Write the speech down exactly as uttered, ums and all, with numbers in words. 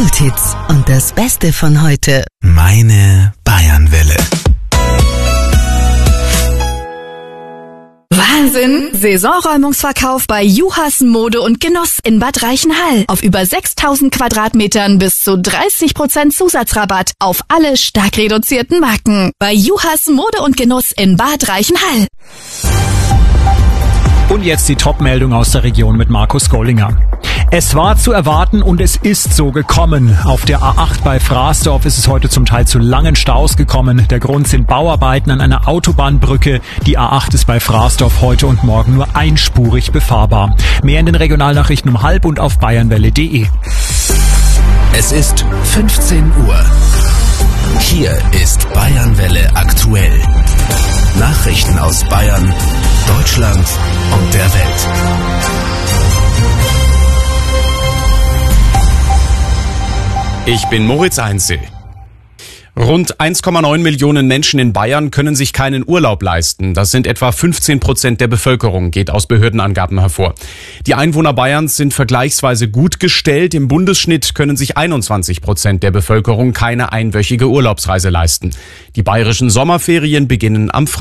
Kulthits und das Beste von heute. Meine Bayernwelle. Wahnsinn! Saisonräumungsverkauf bei Juhas Mode und Genuss in Bad Reichenhall. Auf über sechstausend Quadratmetern bis zu dreißig Prozent Zusatzrabatt auf alle stark reduzierten Marken. Bei Juhas Mode und Genuss in Bad Reichenhall. Und jetzt die Top-Meldung aus der Region mit Markus Gollinger. Es war zu erwarten und es ist so gekommen. Auf der A acht bei Frasdorf ist es heute zum Teil zu langen Staus gekommen. Der Grund sind Bauarbeiten an einer Autobahnbrücke. Die A acht ist bei Frasdorf heute und morgen nur einspurig befahrbar. Mehr in den Regionalnachrichten um halb und auf bayernwelle punkt de. Es ist fünfzehn Uhr. Hier ist Bayernwelle aktuell. Nachrichten aus Bayern, Deutschland und der Welt. Ich bin Moritz Einzel. Rund eins Komma neun Millionen Menschen in Bayern können sich keinen Urlaub leisten. Das sind etwa fünfzehn Prozent der Bevölkerung, geht aus Behördenangaben hervor. Die Einwohner Bayerns sind vergleichsweise gut gestellt. Im Bundesschnitt können sich einundzwanzig Prozent der Bevölkerung keine einwöchige Urlaubsreise leisten. Die bayerischen Sommerferien beginnen am Freitag.